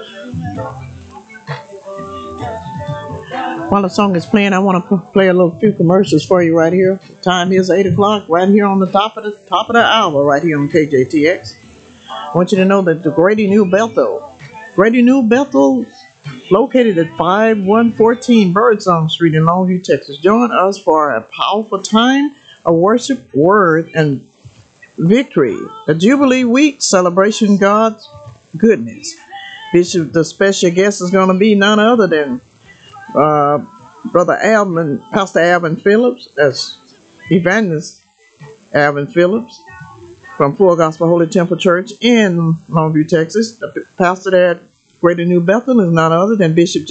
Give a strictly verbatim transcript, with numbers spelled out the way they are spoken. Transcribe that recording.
While the song is playing, I want to play a little few commercials for you right here. The time is eight o'clock, right here on the top of the top of the hour, right here on K J T X. I want you to know that the Grady New Bethel, Grady New Bethel, located at five one one four Birdsong Street in Longview, Texas. Join us for a powerful time of worship, word, and victory. The Jubilee Week celebration God's goodness. Bishop, the special guest is going to be none other than uh, Brother Alvin, Pastor Alvin Phillips, as evangelist Alvin Phillips from Full Gospel Holy Temple Church in Longview, Texas. The pastor there at Greater New Bethel is none other than Bishop